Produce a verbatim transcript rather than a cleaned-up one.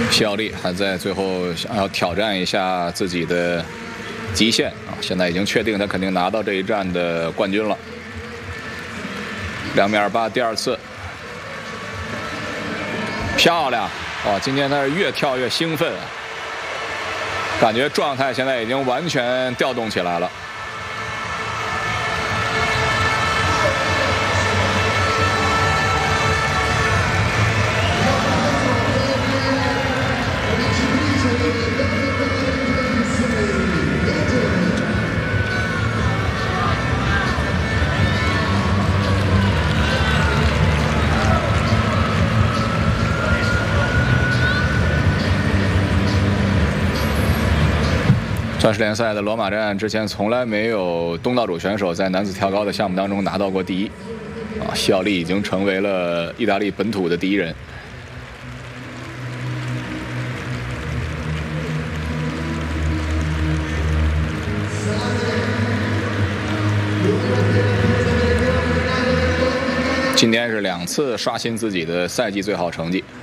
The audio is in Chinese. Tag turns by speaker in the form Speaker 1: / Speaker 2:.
Speaker 1: 西奥利还在最后想要挑战一下自己的极限啊！现在已经确定他肯定拿到这一站的冠军了。两米二八，第二次，漂亮！哇，今天他是越跳越兴奋，感觉状态现在已经完全调动起来了。钻石联赛的罗马站之前从来没有东道主选手在男子跳高的项目当中拿到过第一，啊，西奥利已经成为了意大利本土的第一人。今天是两次刷新自己的赛季最好成绩。